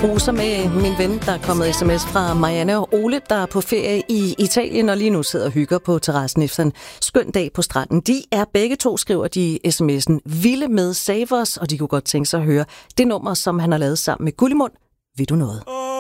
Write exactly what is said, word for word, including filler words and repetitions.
roser med min ven, der er kommet sms fra Marianne og Ole, der er på ferie i Italien og lige nu sidder og hygger på terrassen efter en skøn dag på stranden. De er begge to, skriver de i sms'en, vilde med Savers, og de kunne godt tænke sig at høre det nummer, som han har lavet sammen med Gullimund. Vil du noget?